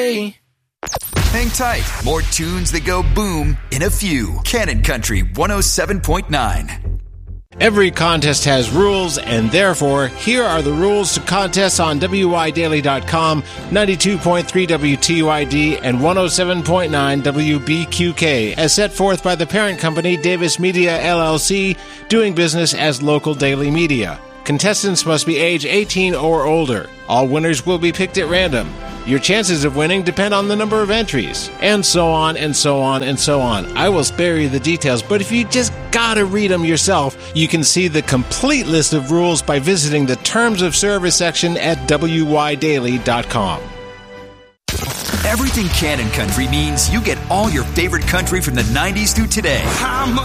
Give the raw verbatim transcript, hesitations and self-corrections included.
Hang tight. More tunes that go boom in a few. Cannon Country one oh seven point nine. Every contest has rules, and therefore, here are the rules to contests on W Y Daily dot com, ninety-two point three W T U I D, and one oh seven point nine W B Q K, as set forth by the parent company Davis Media, L L C, doing business as Local Daily Media. Contestants must be age eighteen or older. All winners will be picked at random. Your chances of winning depend on the number of entries, and so on, and so on, and so on. I will spare you the details, but if you just gotta read them yourself, you can see the complete list of rules by visiting the Terms of Service section at W Y Daily dot com. Everything Cannon Country means you get all your favorite country from the nineties through today.